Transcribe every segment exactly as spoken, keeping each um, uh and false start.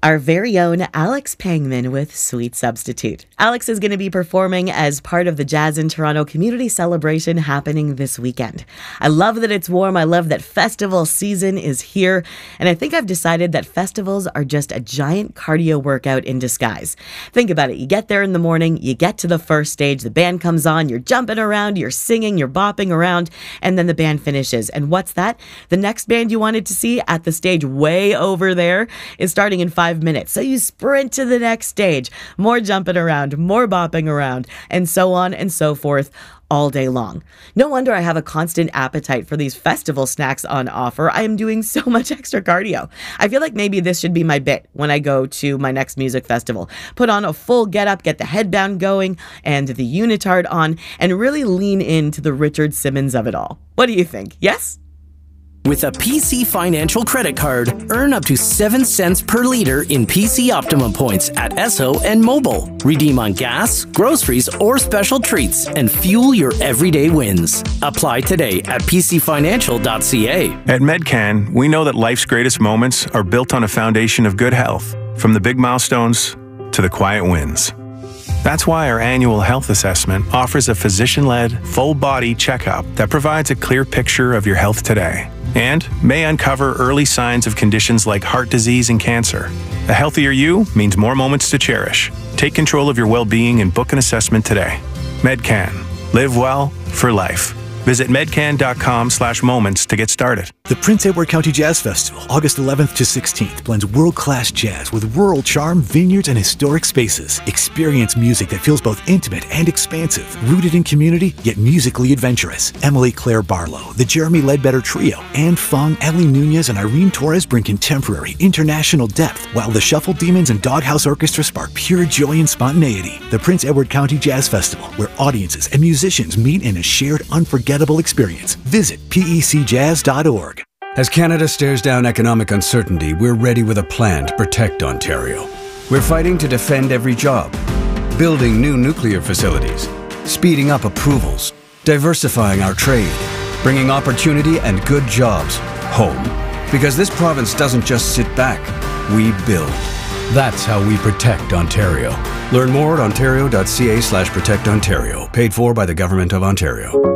our very own Alex Pangman with Sweet Substitute. Alex is going to be performing as part of the Jazz in Toronto community celebration happening this weekend. I love that it's warm. I love that festival season is here. And I think I've decided that festivals are just a giant cardio workout in disguise. Think about it. You get there in the morning, you get to the first stage, the band comes on, you're jumping around, you're singing, you're bopping around, and then the band finishes. And what's that? The next band you wanted to see at the stage way over there is starting in five minutes. So you sprint to the next stage, more jumping around, more bopping around, and so on and so forth all day long. No wonder I have a constant appetite for these festival snacks on offer. I am doing so much extra cardio. I feel like maybe this should be my bit when I go to my next music festival. Put on a full get up, get the headband going and the unitard on, and really lean into the Richard Simmons of it all. What do you think? Yes? With a P C Financial credit card, earn up to seven cents per liter in P C Optimum points at Esso and Mobile. Redeem on gas, groceries, or special treats and fuel your everyday wins. Apply today at p c financial dot c a. At Medcan, we know that life's greatest moments are built on a foundation of good health, from the big milestones to the quiet wins. That's why our annual health assessment offers a physician-led, full-body checkup that provides a clear picture of your health today and may uncover early signs of conditions like heart disease and cancer. A healthier you means more moments to cherish. Take control of your well-being and book an assessment today. Medcan. Live well for life. Visit medcan.com slash moments to get started. The Prince Edward County Jazz Festival, August eleventh to sixteenth, blends world-class jazz with rural charm, vineyards, and historic spaces. Experience music that feels both intimate and expansive, rooted in community, yet musically adventurous. Emily Claire Barlow, the Jeremy Ledbetter Trio, Anne Fung, Ellie Nunez, and Irene Torres bring contemporary, international depth, while the Shuffle Demons and Doghouse Orchestra spark pure joy and spontaneity. The Prince Edward County Jazz Festival, where audiences and musicians meet in a shared, unforgettable experience. Visit p e c jazz dot org. As Canada stares down economic uncertainty, we're ready with a plan to protect Ontario. We're fighting to defend every job, building new nuclear facilities, speeding up approvals, diversifying our trade, bringing opportunity and good jobs home. Because this province doesn't just sit back, we build. That's how we protect Ontario. Learn more at ontario dot c a slash protect ontario. Paid for by the Government of Ontario.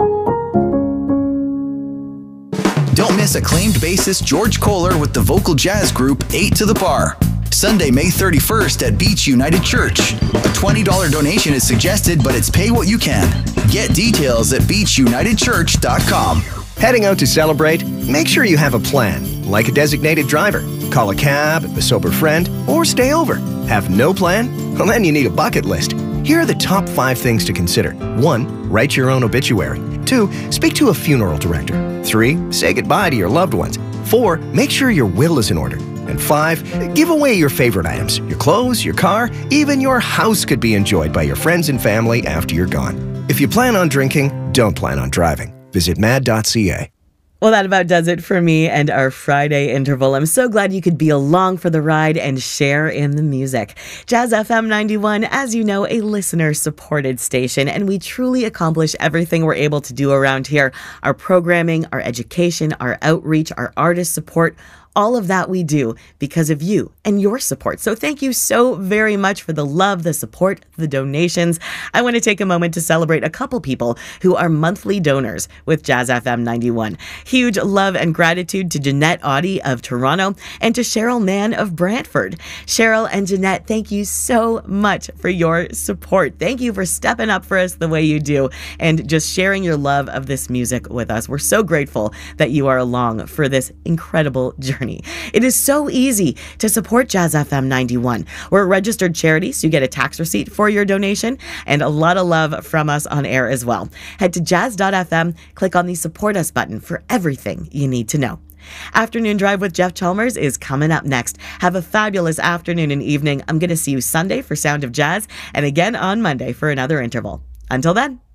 Don't miss acclaimed bassist George Kohler with the vocal jazz group eight to the Bar. Sunday, May thirty-first at Beach United Church. A twenty dollars donation is suggested, but it's pay what you can. Get details at beach united church dot com. Heading out to celebrate? Make sure you have a plan, like a designated driver. Call a cab, a sober friend, or stay over. Have no plan? Well, then you need a bucket list. Here are the top five things to consider. One, write your own obituary. Two, speak to a funeral director. Three, say goodbye to your loved ones. Four, make sure your will is in order. And five, give away your favorite items. Your clothes, your car, even your house could be enjoyed by your friends and family after you're gone. If you plan on drinking, don't plan on driving. Visit mad dot c a. Well, that about does it for me and our Friday interval. I'm so glad you could be along for the ride and share in the music. Jazz F M ninety-one, as you know, a listener-supported station, and we truly accomplish everything we're able to do around here. Our programming, our education, our outreach, our artist support, all of that we do because of you and your support. So thank you so very much for the love, the support, the donations. I want to take a moment to celebrate a couple people who are monthly donors with Jazz F M ninety-one. Huge love and gratitude to Jeanette Audie of Toronto and to Cheryl Mann of Brantford. Cheryl and Jeanette, thank you so much for your support. Thank you for stepping up for us the way you do and just sharing your love of this music with us. We're so grateful that you are along for this incredible journey. It is so easy to support Jazz F M ninety-one. We're a registered charity, so you get a tax receipt for your donation and a lot of love from us on air as well. Head to jazz dot f m, click on the Support Us button for everything you need to know. Afternoon Drive with Jeff Chalmers is coming up next. Have a fabulous afternoon and evening. I'm going to see you Sunday for Sound of Jazz and again on Monday for another interval. Until then.